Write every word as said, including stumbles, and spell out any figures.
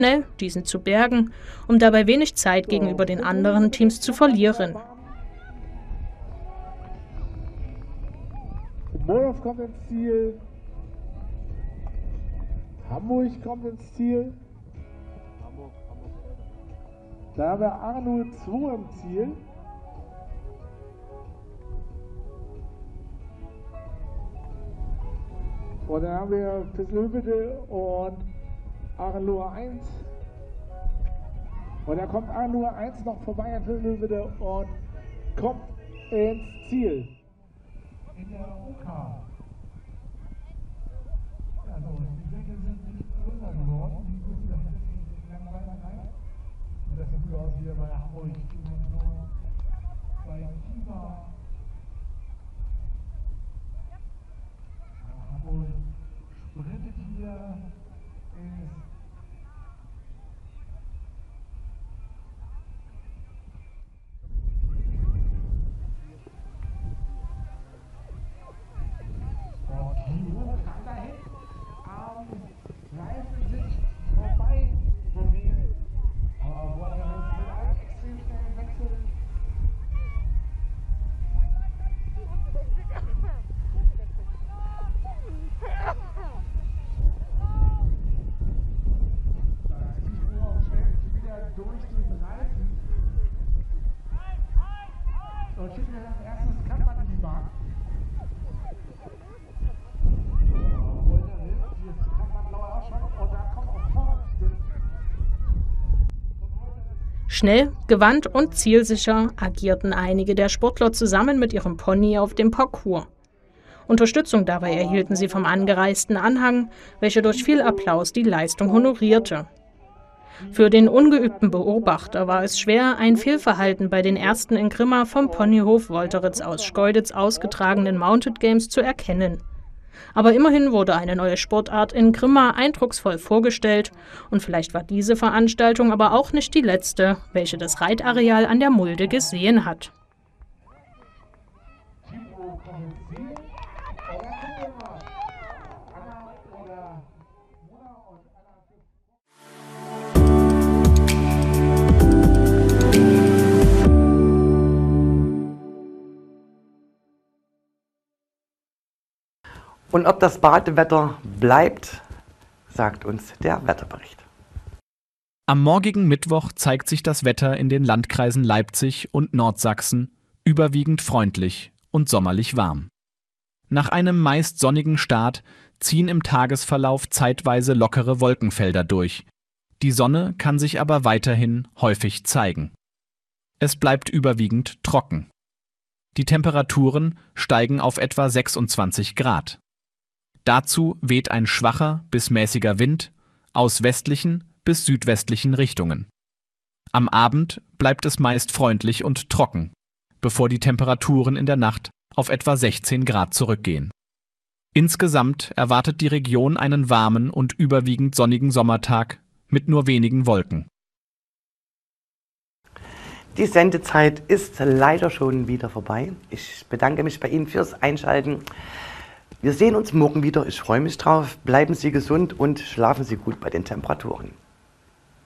schnell diesen zu bergen, um dabei wenig Zeit gegenüber den anderen Teams zu verlieren. Molow kommt ins Ziel. Hamburg kommt ins Ziel. Da haben wir Arno zwei im Ziel. Und dann haben wir Fisselhübede und Arno eins. Und da kommt Arno eins noch vorbei an Fisselhübede und kommt ins Ziel. In der U K. Also, die Deckel sind nicht größer geworden. Die müssen das jetzt lang weiter rein. Und das sieht so aus wie bei Hamburg. Bei Kiva. Hamburg sprintet hier. Ist Schnell, gewandt und zielsicher agierten einige der Sportler zusammen mit ihrem Pony auf dem Parcours. Unterstützung dabei erhielten sie vom angereisten Anhang, welcher durch viel Applaus die Leistung honorierte. Für den ungeübten Beobachter war es schwer, ein Fehlverhalten bei den ersten in Grimma vom Ponyhof Wolteritz aus Schkeuditz ausgetragenen Mounted Games zu erkennen. Aber immerhin wurde eine neue Sportart in Grimma eindrucksvoll vorgestellt und vielleicht war diese Veranstaltung aber auch nicht die letzte, welche das Reitareal an der Mulde gesehen hat. Und ob das Badewetter bleibt, sagt uns der Wetterbericht. Am morgigen Mittwoch zeigt sich das Wetter in den Landkreisen Leipzig und Nordsachsen überwiegend freundlich und sommerlich warm. Nach einem meist sonnigen Start ziehen im Tagesverlauf zeitweise lockere Wolkenfelder durch. Die Sonne kann sich aber weiterhin häufig zeigen. Es bleibt überwiegend trocken. Die Temperaturen steigen auf etwa sechsundzwanzig Grad. Dazu weht ein schwacher bis mäßiger Wind aus westlichen bis südwestlichen Richtungen. Am Abend bleibt es meist freundlich und trocken, bevor die Temperaturen in der Nacht auf etwa sechzehn Grad zurückgehen. Insgesamt erwartet die Region einen warmen und überwiegend sonnigen Sommertag mit nur wenigen Wolken. Die Sendezeit ist leider schon wieder vorbei. Ich bedanke mich bei Ihnen fürs Einschalten. Wir sehen uns morgen wieder. Ich freue mich drauf. Bleiben Sie gesund und schlafen Sie gut bei den Temperaturen.